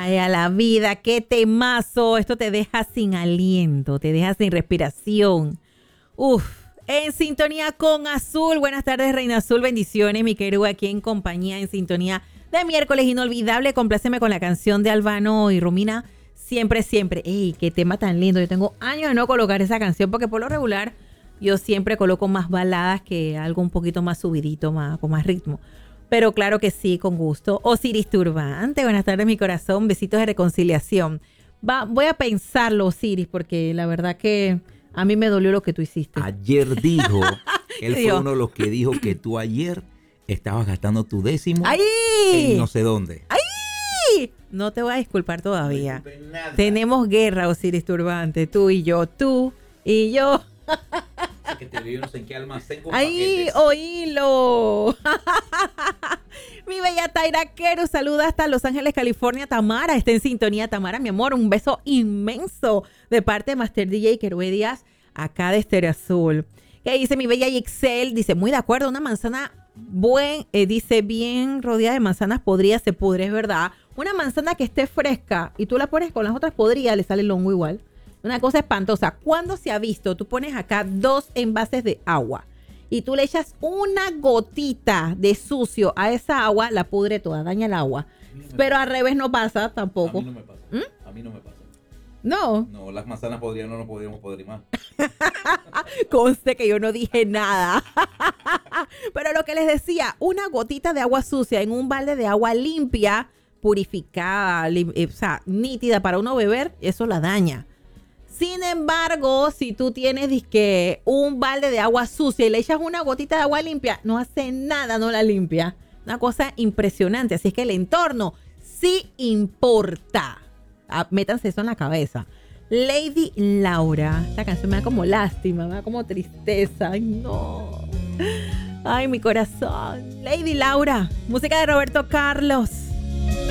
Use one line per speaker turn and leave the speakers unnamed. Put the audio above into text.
Ay, a la vida, qué temazo. Esto te deja sin aliento, te deja sin respiración. Uf, en sintonía con Azul. Buenas tardes, Reina Azul. Bendiciones, mi querido, aquí en compañía, en sintonía de miércoles inolvidable. Compláceme con la canción de Albano y Romina. Siempre, siempre. ¡Ey, qué tema tan lindo! Yo tengo años de no colocar esa canción porque por lo regular yo siempre coloco más baladas que algo un poquito más subidito, con más ritmo. Pero claro que sí, con gusto. Osiris Turbante, buenas tardes, mi corazón. Besitos de reconciliación. Voy a pensarlo, Osiris, porque la verdad que a mí me dolió lo que tú hiciste.
Ayer dijo, él
Dios.
fue uno de los que dijo que tú ayer estabas gastando tu décimo
¡Ay!
en no sé dónde.
¡Ay! No te voy a disculpar todavía.
No disculpes nada.
Tenemos guerra, Osiris Turbante. Tú y yo.
Que te vi no sé en qué almacén con
¡Ay,
paquetes.
oílo! Mi bella Taira Quero, saluda hasta Los Ángeles, California. Tamara está en sintonía. Tamara, mi amor, un beso inmenso de parte de Master DJ Querue Díaz, acá de Estéreo Azul. ¿Qué dice mi bella Yixel? Dice, muy de acuerdo, una manzana dice, bien rodeada de manzanas podridas se pudre, es verdad. Una manzana que esté fresca y tú la pones con las otras podridas, le sale el hongo igual. Una cosa espantosa. ¿Cuándo se ha visto? Tú pones acá 2 envases de agua y tú le echas una gotita de sucio a esa agua, la pudre toda, daña el agua. Pero al revés no pasa tampoco.
A mí no me pasa. A mí no me pasa.
No,
No, las manzanas podrían, no podríamos podrir más.
conste que yo no dije nada. Pero lo que les decía, una gotita de agua sucia en un balde de agua limpia, purificada, o sea, nítida para uno beber, eso la daña. Sin embargo, si tú tienes dizque un balde de agua sucia y le echas una gotita de agua limpia, no hace nada, no la limpia. Una cosa impresionante. Así es que el entorno sí importa. Métanse eso en la cabeza. Lady Laura. Esta canción me da como lástima, me da como tristeza. Ay, no. Ay, mi corazón. Lady Laura. Música de Roberto Carlos.